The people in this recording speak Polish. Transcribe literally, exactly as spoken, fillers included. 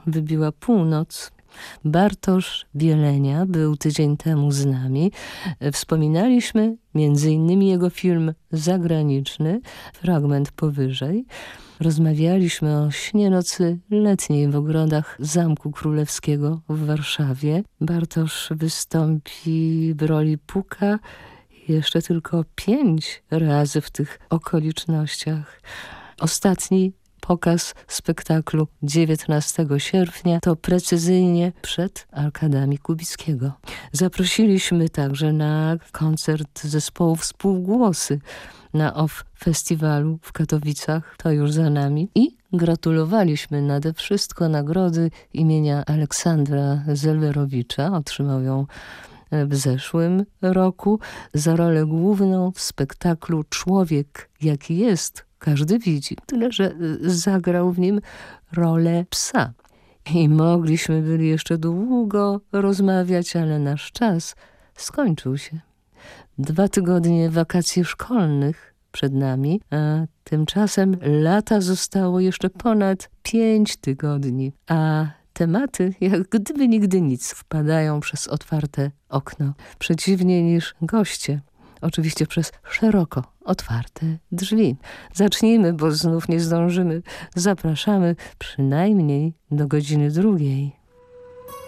wybiła północ. Bartosz Bielenia był tydzień temu z nami. Wspominaliśmy między innymi jego film zagraniczny, fragment powyżej. Rozmawialiśmy o śnie nocy letniej w ogrodach Zamku Królewskiego w Warszawie. Bartosz wystąpi w roli Puka jeszcze tylko pięć razy w tych okolicznościach. Ostatni pokaz spektaklu dziewiętnastego sierpnia to precyzyjnie przed arkadami Kubickiego. Zaprosiliśmy także na koncert zespołu Współgłosy na O F Festiwalu w Katowicach, to już za nami, i gratulowaliśmy nade wszystko nagrody imienia Aleksandra Zelwerowicza. Otrzymał ją w zeszłym roku za rolę główną w spektaklu Człowiek jaki jest, każdy widzi, tyle że zagrał w nim rolę psa. I mogliśmy byli jeszcze długo rozmawiać, ale nasz czas skończył się. Dwa tygodnie wakacji szkolnych przed nami, a tymczasem lata zostało jeszcze ponad pięć tygodni, a tematy, jak gdyby nigdy nic, wpadają przez otwarte okno, przeciwnie niż goście. Oczywiście przez szeroko otwarte drzwi. Zacznijmy, bo znów nie zdążymy. Zapraszamy przynajmniej do godziny drugiej.